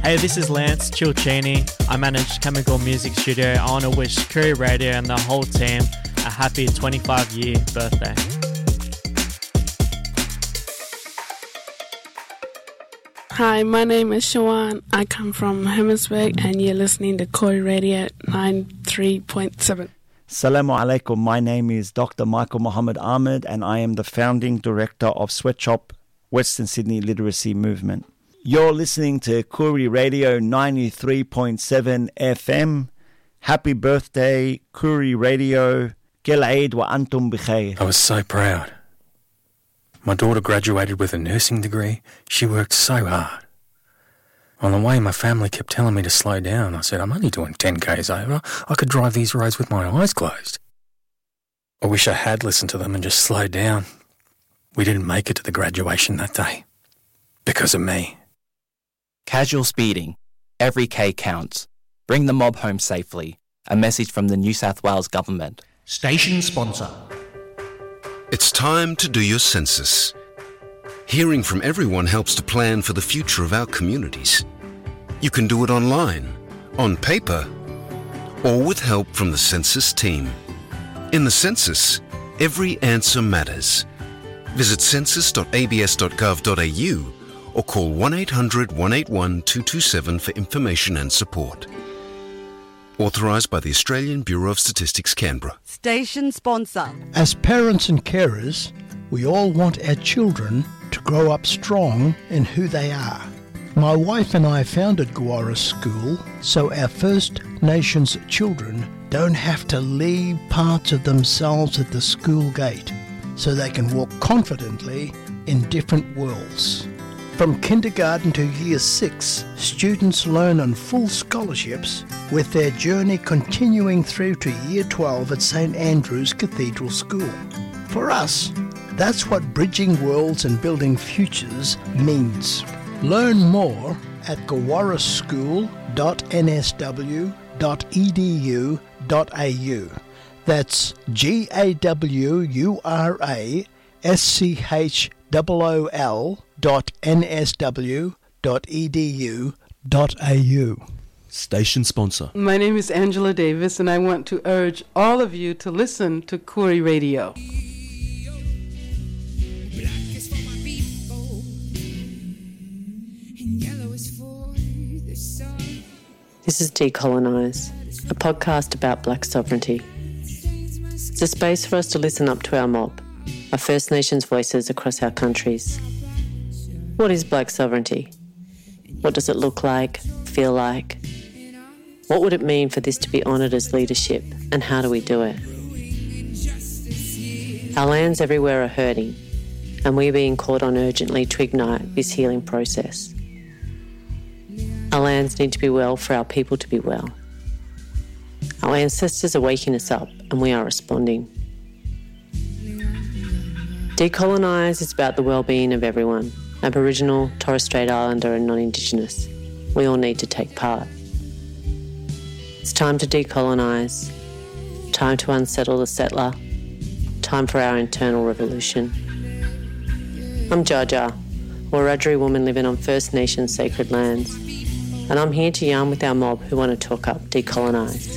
Hey, this is Lance Chilchini. I manage Chemical Music Studio. I want to wish Koori Radio and the whole team a happy 25-year birthday. Hi, my name is Shawan. I come from Hermannsburg and you're listening to Koori Radio 93.7. Assalamu alaikum. My name is Dr. Michael Muhammad Ahmed and I am the founding director of Sweatshop Western Sydney Literacy Movement. You're listening to Koori Radio 93.7 FM. Happy birthday, Koori Radio. Kel Eid wa antum bikhair. I was so proud. My daughter graduated with a nursing degree. She worked so hard. On the way, my family kept telling me to slow down. I said, I'm only doing 10 k's over. I could drive these roads with my eyes closed. I wish I had listened to them and just slowed down. We didn't make it to the graduation that day. Because of me. Casual speeding. Every K counts. Bring the mob home safely. A message from the New South Wales Government. Station sponsor. It's time to do your census. Hearing from everyone helps to plan for the future of our communities. You can do it online, on paper, or with help from the census team. In the census, every answer matters. Visit census.abs.gov.au or call 1-800-181-227 for information and support. Authorised by the Australian Bureau of Statistics, Canberra. Station sponsor. As parents and carers, we all want our children to grow up strong in who they are. My wife and I founded Gawara School so our First Nations children don't have to leave parts of themselves at the school gate, so they can walk confidently in different worlds. From kindergarten to year 6, students learn on full scholarships, with their journey continuing through to year 12 at St Andrew's Cathedral School. For us, that's what bridging worlds and building futures means. Learn more at gawaraschool.nsw.edu.au. That's GAWURASCHOOL.nsw.edu.au. Station sponsor. My name is Angela Davis and I want to urge all of you to listen to Koori Radio. This is Decolonise, a podcast about black sovereignty. It's a space for us to listen up to our mob, our First Nations voices across our countries. What is black sovereignty? What does it look like, feel like? What would it mean for this to be honoured as leadership, and how do we do it? Our lands everywhere are hurting, and we're being called on urgently to ignite this healing process. Our lands need to be well for our people to be well. Our ancestors are waking us up, and we are responding. Decolonise is about the well-being of everyone, Aboriginal, Torres Strait Islander and non-Indigenous. We all need to take part. It's time to decolonise, time to unsettle the settler, time for our internal revolution. I'm Jaja, a Wiradjuri woman living on First Nations sacred lands, and I'm here to yarn with our mob who want to talk up decolonise.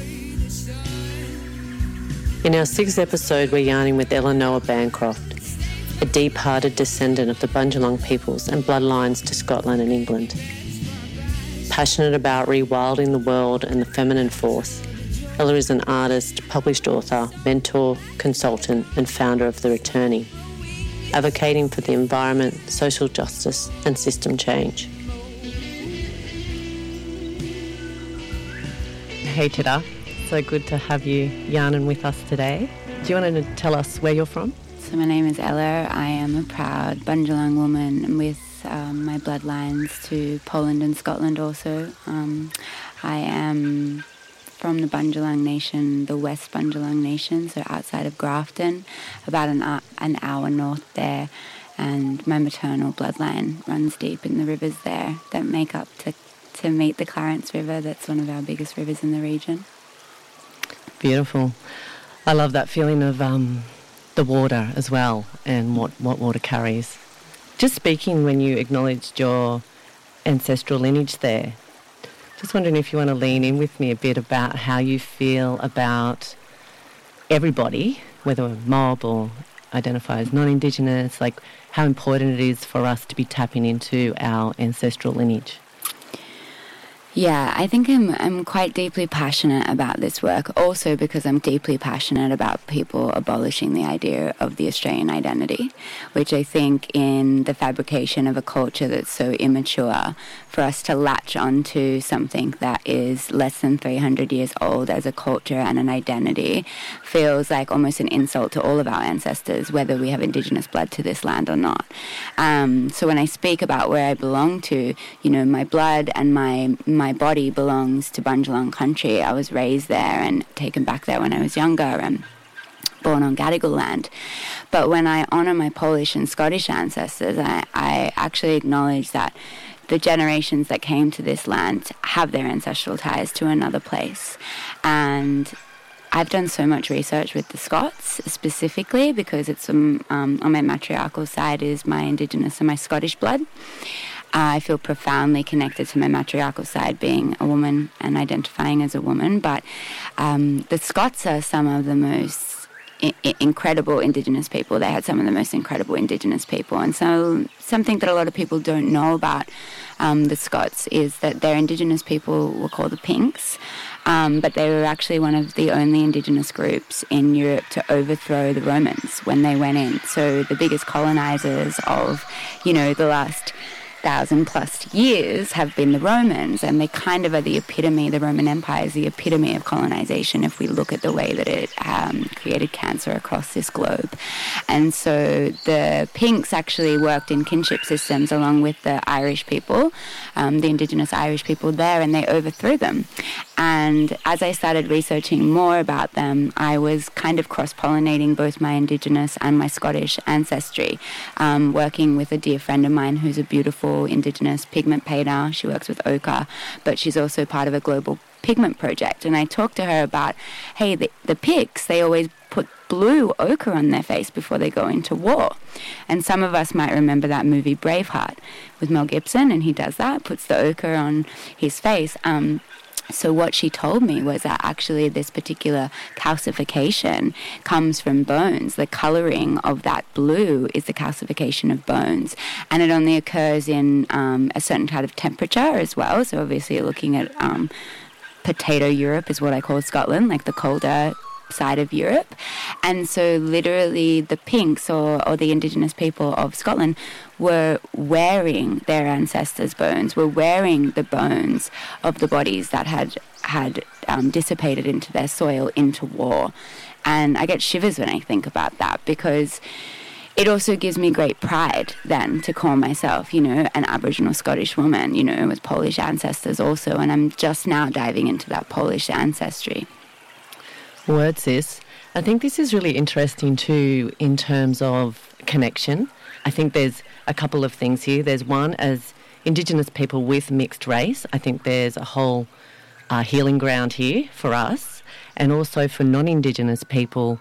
In our 6th episode, we're yarning with Eleanor Bancroft, a deep-hearted descendant of the Bundjalung peoples and bloodlines to Scotland and England. Passionate about rewilding the world and the feminine force, Ella is an artist, published author, mentor, consultant and founder of The Returning, advocating for the environment, social justice and system change. Hey Tita, so good to have you yarning with us today. Do you want to tell us where you're from? So my name is Ella. I am a proud Bundjalung woman with my bloodlines to Poland and Scotland also. I am from the Bundjalung Nation, the West Bundjalung Nation, so outside of Grafton, about an hour north there. And my maternal bloodline runs deep in the rivers there that make up to meet the Clarence River. That's one of our biggest rivers in the region. Beautiful. I love that feeling of the water as well and what water carries. Just speaking when you acknowledged your ancestral lineage there. Just wondering if you want to lean in with me a bit about how you feel about everybody, whether we're mob or identify as non-Indigenous, like how important it is for us to be tapping into our ancestral lineage. Yeah, I think I'm quite deeply passionate about this work, also because I'm deeply passionate about people abolishing the idea of the Australian identity, which I think in the fabrication of a culture that's so immature, for us to latch onto something that is less than 300 years old as a culture and an identity feels like almost an insult to all of our ancestors, whether we have Indigenous blood to this land or not. So when I speak about where I belong to, you know, my blood and my body belongs to Bundjalung country. I was raised there and taken back there when I was younger and born on Gadigal land. But when I honour my Polish and Scottish ancestors, I actually acknowledge that the generations that came to this land have their ancestral ties to another place. And I've done so much research with the Scots specifically because it's on my matriarchal side is my Indigenous and my Scottish blood. I feel profoundly connected to my matriarchal side, being a woman and identifying as a woman. But the Scots are some of the most incredible Indigenous people. They had some of the most incredible Indigenous people. And so something that a lot of people don't know about the Scots is that their Indigenous people were called the Pinks. But they were actually one of the only Indigenous groups in Europe to overthrow the Romans when they went in. So the biggest colonizers of, you know, the last 1,000+ years have been the Romans, and they kind of are the epitome, the Roman Empire is the epitome of colonization if we look at the way that it created cancer across this globe. And so the Pinks actually worked in kinship systems along with the Irish people, the Indigenous Irish people there, and they overthrew them. And as I started researching more about them, I was kind of cross-pollinating both my Indigenous and my Scottish ancestry, working with a dear friend of mine who's a beautiful Indigenous pigment painter. She works with ochre, but she's also part of a global pigment project. And I talked to her about, hey, the Picts, they always put blue ochre on their face before they go into war. And some of us might remember that movie Braveheart with Mel Gibson, and he does that, puts the ochre on his face. So what she told me was that actually this particular calcification comes from bones. The colouring of that blue is the calcification of bones. And it only occurs in a certain kind of temperature as well. So obviously you're looking at potato Europe is what I call Scotland, like the colder side of Europe. And so literally the Pinks or the Indigenous people of Scotland were wearing their ancestors' bones, were wearing the bones of the bodies that had dissipated into their soil into war. And I get shivers when I think about that, because it also gives me great pride then to call myself, you know, an Aboriginal Scottish woman, you know, with Polish ancestors also. And I'm just now diving into that Polish ancestry. Words, sis. I think this is really interesting too in terms of connection. I think there's a couple of things here. There's one, as Indigenous people with mixed race, I think there's a whole healing ground here for us, and also for non-Indigenous people.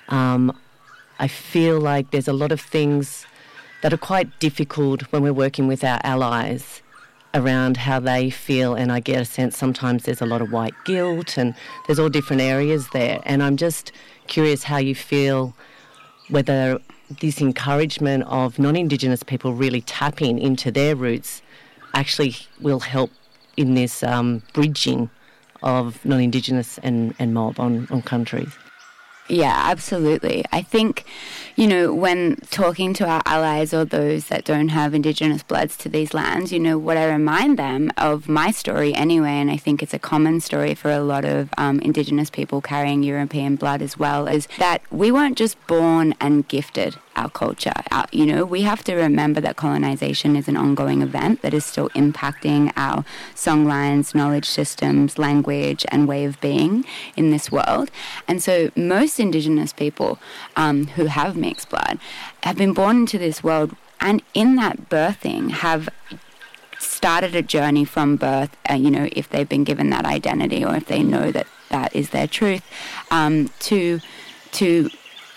I feel like there's a lot of things that are quite difficult when we're working with our allies around how they feel, and I get a sense sometimes there's a lot of white guilt and there's all different areas there. And I'm just curious how you feel, whether this encouragement of non-Indigenous people really tapping into their roots actually will help in this bridging of non-Indigenous and mob on countries. Yeah, absolutely. I think, you know, when talking to our allies or those that don't have Indigenous bloods to these lands, you know, what I remind them of my story anyway, and I think it's a common story for a lot of Indigenous people carrying European blood as well, is that we weren't just born and gifted our culture. You know, we have to remember that colonization is an ongoing event that is still impacting our songlines, knowledge systems, language, and way of being in this world. And so most Indigenous people who have mixed blood have been born into this world, and in that birthing have started a journey from birth, you know, if they've been given that identity or if they know that that is their truth, to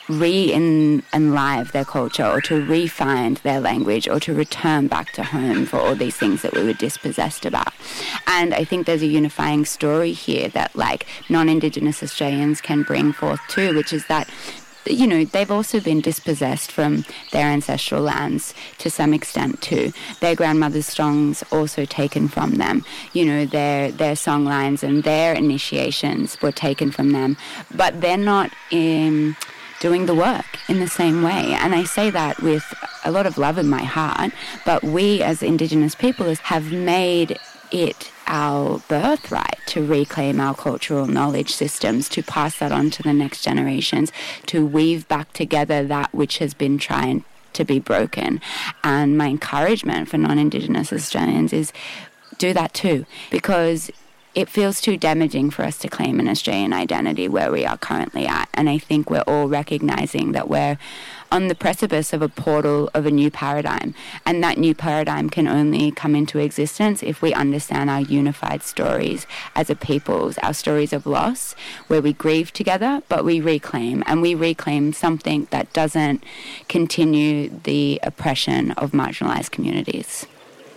re-enlive their culture, or to re-find their language, or to return back to home for all these things that we were dispossessed about. And I think there's a unifying story here that like non-Indigenous Australians can bring forth too, which is that, you know, they've also been dispossessed from their ancestral lands to some extent too. Their grandmother's songs also taken from them. You know, their song lines and their initiations were taken from them. But they're not doing the work in the same way. And I say that with a lot of love in my heart, but we as Indigenous people have made it our birthright to reclaim our cultural knowledge systems, to pass that on to the next generations, to weave back together that which has been trying to be broken. And my encouragement for non-Indigenous Australians is do that too, because it feels too damaging for us to claim an Australian identity where we are currently at. And I think we're all recognising that we're on the precipice of a portal of a new paradigm. And that new paradigm can only come into existence if we understand our unified stories as a peoples, our stories of loss, where we grieve together, but we reclaim. And we reclaim something that doesn't continue the oppression of marginalised communities.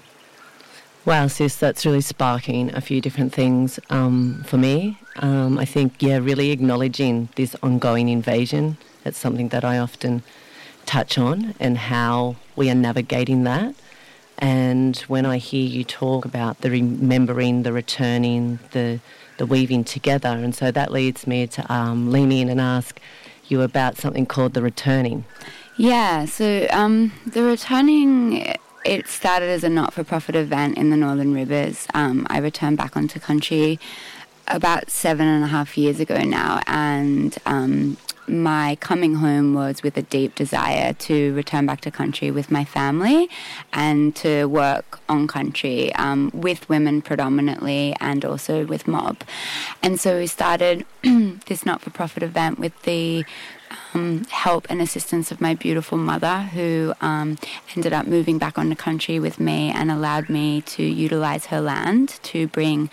Wow, sis, that's really sparking a few different things for me. I think, really acknowledging this ongoing invasion. It's something that I often touch on, and how we are navigating that. And when I hear you talk about the remembering, the returning, the weaving together, and so that leads me to lean in and ask you about something called the returning. Yeah, so the returning, it started as a not-for-profit event in the Northern Rivers. I returned back onto country about 7.5 years ago now, and my coming home was with a deep desire to return back to country with my family and to work on country with women predominantly, and also with mob. And so we started this not-for-profit event with the help and assistance of my beautiful mother, who ended up moving back onto country with me and allowed me to utilise her land to bring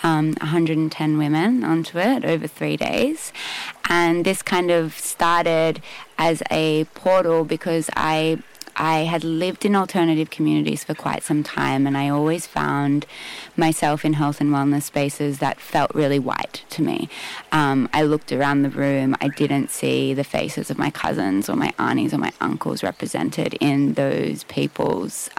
110 women onto it over 3 days. And this kind of started as a portal because I had lived in alternative communities for quite some time, and I always found myself in health and wellness spaces that felt really white to me. I looked around the room, I didn't see the faces of my cousins or my aunties or my uncles represented in those peoples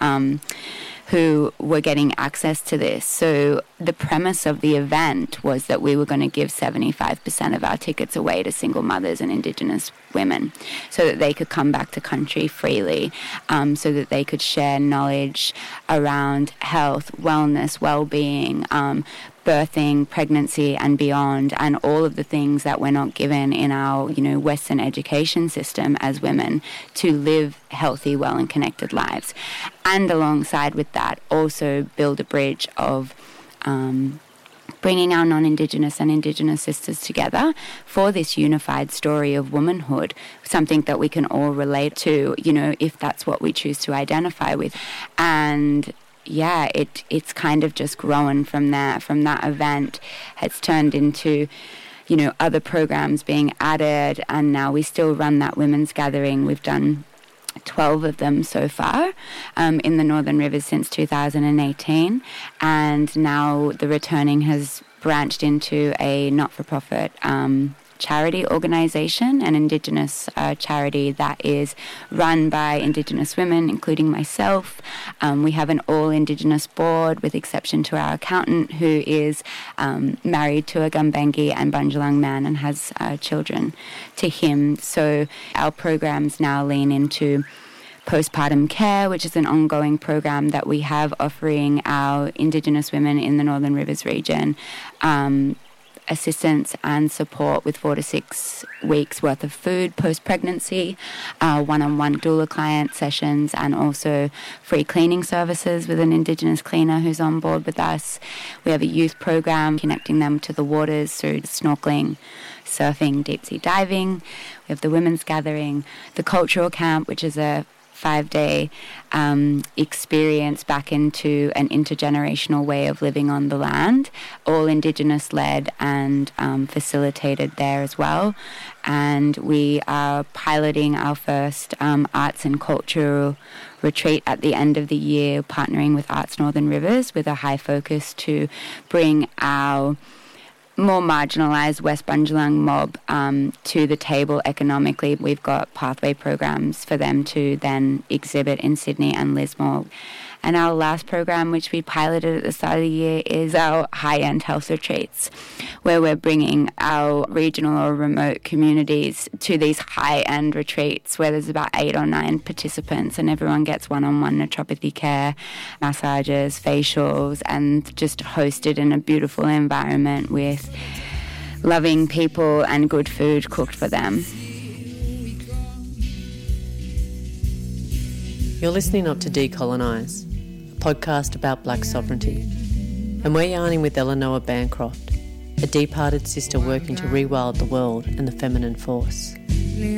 who were getting access to this. So the premise of the event was that we were going to give 75% of our tickets away to single mothers and Indigenous women so that they could come back to country freely, so that they could share knowledge around health, wellness, well-being, birthing, pregnancy and beyond, and all of the things that we're not given in our, Western education system as women to live healthy, well and connected lives. And alongside with that, also build a bridge of bringing our non-Indigenous and Indigenous sisters together for this unified story of womanhood, something that we can all relate to, if that's what we choose to identify with. And it's kind of just grown from there. From that event, it's turned into, other programs being added, and now we still run that women's gathering. We've done 12 of them so far in the Northern Rivers since 2018, and now the returning has branched into a not-for-profit charity organisation, an Indigenous charity that is run by Indigenous women, including myself. We have an all-Indigenous board, with exception to our accountant, who is married to a Gumbaynggirr and Bundjalung man and has children to him. So our programs now lean into postpartum care, which is an ongoing program that we have offering our Indigenous women in the Northern Rivers region assistance and support with 4 to 6 weeks worth of food post-pregnancy, one-on-one doula client sessions, and also free cleaning services with an Indigenous cleaner who's on board with us. We have a youth program connecting them to the waters through snorkeling, surfing, deep sea diving. We have the women's gathering, the cultural camp, which is a 5-day experience back into an intergenerational way of living on the land, all Indigenous-led and facilitated there as well. And we are piloting our first arts and cultural retreat at the end of the year, partnering with Arts Northern Rivers with a high focus to bring our more marginalised West Bundjalung mob to the table economically. We've got pathway programs for them to then exhibit in Sydney and Lismore. And our last program, which we piloted at the start of the year, is our high-end health retreats, where we're bringing our regional or remote communities to these high-end retreats where there's about 8 or 9 participants and everyone gets one-on-one naturopathy care, massages, facials, and just hosted in a beautiful environment with loving people and good food cooked for them. You're listening up to Decolonise, a podcast about black sovereignty. And we're yarning with Eleanor Bancroft, a deep-hearted sister working to rewild the world and the feminine force.